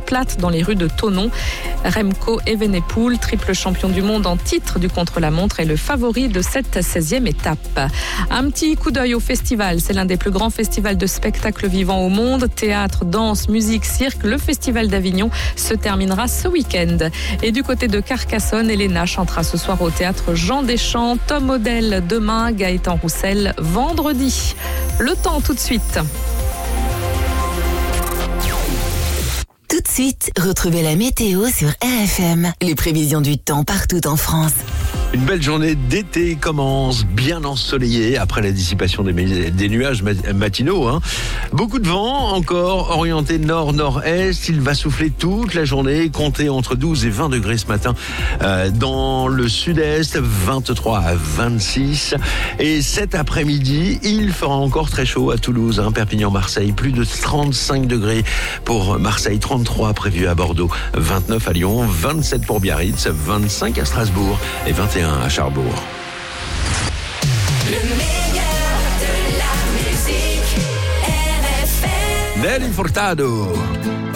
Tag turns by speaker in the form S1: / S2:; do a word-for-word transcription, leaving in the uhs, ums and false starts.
S1: plate dans les rues de Thonon. Remco Evenepoel, triple champion du monde en titre du contre-la-montre, est le favori de cette seizième étape. Un petit coup d'œil au festival. C'est l'un des plus grands festivals de spectacles vivants au monde. Théâtre, danse, musique, cirque. Le festival d'Avignon se terminera ce week-end. Et du côté de Carcassonne, Elena chantera ce soir au théâtre Jean Deschamps. Tom Odell demain, Gaëtan Roussel vendredi. Le temps tout de suite.
S2: Tout de suite, retrouvez la météo sur R F M. Les prévisions du temps partout en France.
S3: Une belle journée d'été commence, bien ensoleillée après la dissipation des, des nuages matinaux. Hein. Beaucoup de vent, encore orienté nord-nord-est. Il va souffler toute la journée, comptez entre douze et vingt degrés ce matin. Euh, dans le sud-est, vingt-trois à vingt-six. Et cet après-midi, il fera encore très chaud à Toulouse, hein, Perpignan, Marseille. Plus de trente-cinq degrés pour Marseille, trente-trois prévus à Bordeaux, vingt-neuf à Lyon, vingt-sept pour Biarritz, vingt-cinq à Strasbourg et vingt et un à Cherbourg.
S4: Le meilleur de la musique, R F M.
S3: Nelly Furtado.